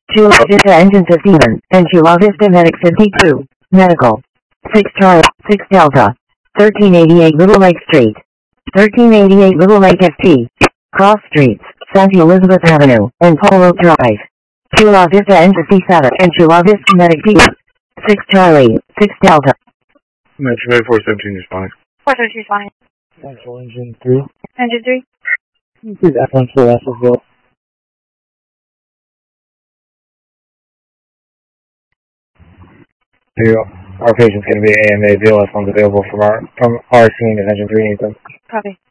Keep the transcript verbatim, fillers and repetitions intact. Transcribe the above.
Chula Vista Engine fifty-one, and Chula Vista Medic fifty-two, Medical. six Charlie, six Delta. thirteen eighty-eight Little Lake Street. thirteen eighty-eight Little Lake F T. Cross Streets, Saint Elizabeth Avenue, and Polo Drive. Chula Vista N fifty-seven, and Chula Vista Medic P. six Charlie, six Delta. Metro four seventeen responding. four seventeen responding. Central Engine three. Engine three. This is F one four Russellville. Zero. Our patient's going to be A M A. Zero S one's available from our from our scene of Engine three. Copy.